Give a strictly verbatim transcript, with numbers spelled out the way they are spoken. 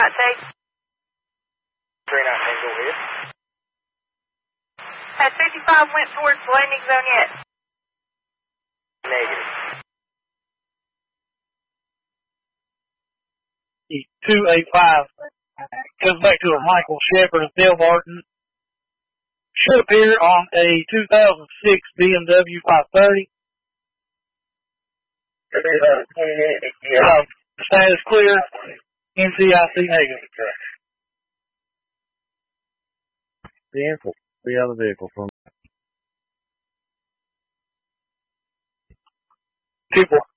I take. three nine Tango here. Has fifty-five went towards the landing zone yet? Negative. two eighty-five comes back to a Michael Shepard of Dale Martin. Should appear on a two thousand six B M W five thirty. Uh, status clear. N C I C negative. Vehicle. The other vehicle from People.